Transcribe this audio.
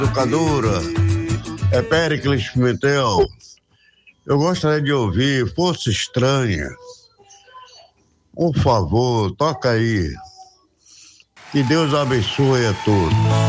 Educadora, é Péricles Pimentel. Eu gostaria de ouvir Força Estranha. Por favor, toca aí. Que Deus abençoe a todos.